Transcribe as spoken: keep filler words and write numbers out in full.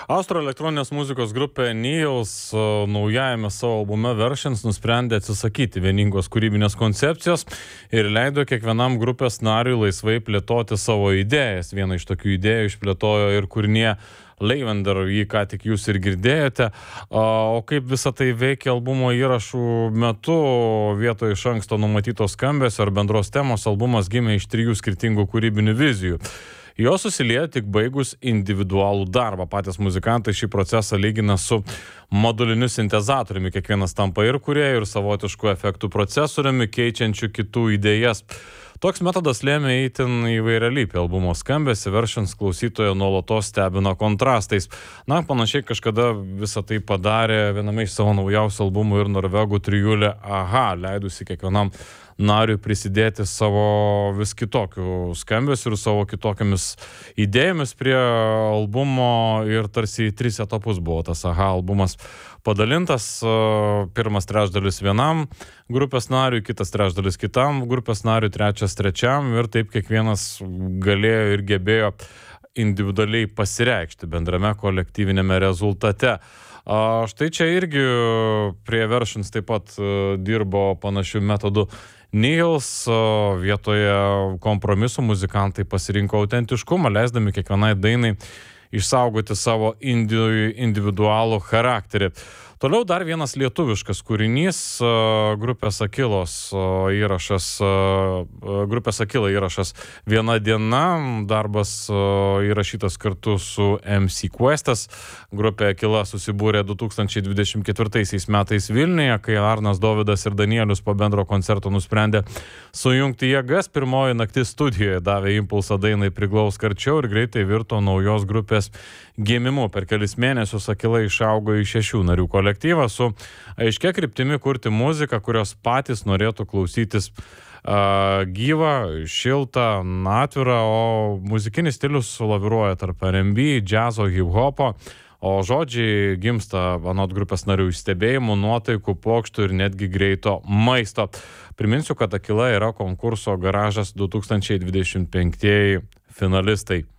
Austrų elektroninės muzikos grupė Nihils naujajame savo albume Versions nusprendė atsisakyti vieningos kūrybinės koncepcijos ir leido kiekvienam grupės nariui laisvai plėtoti savo idėjas. Vieną iš tokių idėjų išplėtojo ir kūrinė Lavender, jį ką tik jūs ir girdėjote. O kaip visą tai veikia albumo įrašų metu, vietoje iš anksto numatytos skambesio ar bendros temos, albumas gimė iš trijų skirtingų kūrybinių vizijų. Jos susiliejo tik baigus individualų darbą. Patys muzikantai šį procesą lygina su moduliniu sintezatoriumi. Kiekvienas tampa ir kūrėjų, ir savotiškų efektų procesoriumi, keičiančių kitų idėjas. Toks metodas lėmė itin įvairialypį albumo skambesį, Versions klausytojo nuolatos stebino kontrastais. Na, panašiai kažkada visą tai padarė viename iš savo naujausių albumų ir norvegų trijulė Aha, leidusi kiekvienam nariui prisidėti savo vis kitokių skambesių ir savo kitokiamis idėjomis prie albumo ir tarsi į tris etapus buvo tas Aha albumas padalintas. Pirmas trečdalis vienam grupės nariui, kitas trečdalis kitam grupės nariui, trečias trečiam ir taip kiekvienas galėjo ir gebėjo individualiai pasireikšti bendrame kolektyvinėme rezultate. Štai čia irgi prie Versions taip pat dirbo panašių metodų Nihils. Vietoje kompromisų muzikantai pasirinko autentiškumą, leisdami kiekvienai dainai išsaugoti savo individualų charakterį. Toliau dar vienas lietuviškas kūrinys, grupės Akilos įrašas, grupės Akila įrašas Viena diena, darbas įrašytas kartu su em cė Questas. Grupė Akila susibūrė du tūkstančiai dvidešimt ketvirtaisiais metais Vilniuje, kai Arnas Dovydas ir Danielius po bendro koncerto nusprendė sujungti jėgas. Pirmoji naktis studijoje davė impulsą dainai Priglaus karčiau ir greitai virto naujos grupės gimimu. Per kelis mėnesius Akila išaugo į šešių narių kolektyvą su aiškia kryptimi kurti muziką, kurios patys norėtų klausytis uh, gyvą, šiltą, atvirą, o muzikinis stilius laviruoja tarp er em bi, džiazo, hip-hopo, o žodžiai gimsta anot grupės narių stebėjimų, nuotaikų, pokštų ir netgi greito maisto. Priminsiu, kad Akila yra konkurso Garažas du tūkstančiai dvidešimt penktieji finalistai.